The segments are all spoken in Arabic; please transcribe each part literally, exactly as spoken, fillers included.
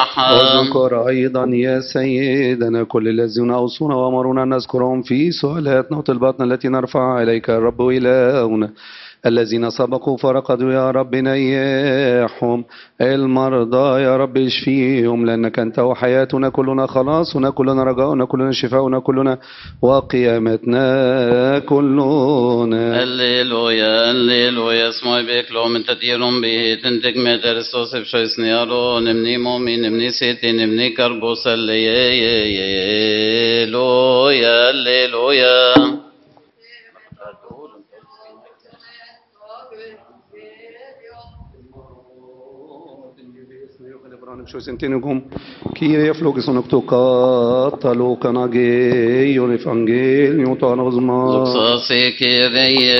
ترحم. واذكر أيضا يا سيدنا كل الذين أوصونا وأمرونا أن نذكرهم في سؤالاتنا وطلباتنا التي نرفعها إليك يا رب إلهنا، الذين سبقوا فرقدوا يا رب نيحهم، المرضى يا رب اشفيهم، لأنك أنت وحياتنا كلنا خلاصنا كلنا رجاؤنا كلنا شفاؤنا كلنا وقيامتنا كلنا. هللويا هللويا اسمعي بكلو من تتيرون به تنتك متر سوسف شويس نيارو نمني مومي نمني سيتي نمني كربوس هللويا هللويا. Kyrie flogison octocatalu canageion evangelion tanosma. Luxasi Kyrie.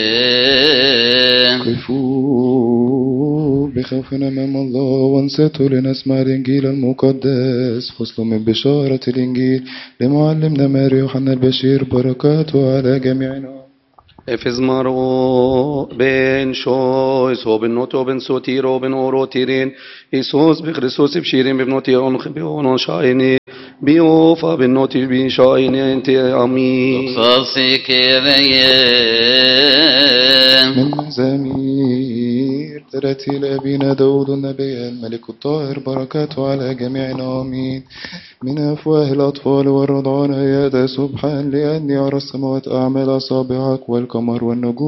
كفوا بخوفنا أمام الله وانصتوا لنسمع الإنجيل المقدس. فصل من بشارة الإنجيل لمعلمنا ماري يوحنا البشير، بركاته على جميعنا. Efes maro ben shois ho ben noto ben sotiro ben orotirin Isus bi Christos bshirin bi noti on khibion shaini bi ofa ben noti bi shaini ente amin. Luxasi Kyrie. من مزامير ترتيل أبينا داود النبي الملك الطاهر، بركاته على جميعنا آمين. من أفواه الأطفال والرضعان يا سبحان، لأني أرى السماوات أعمال أصابعك والقمر والنجوم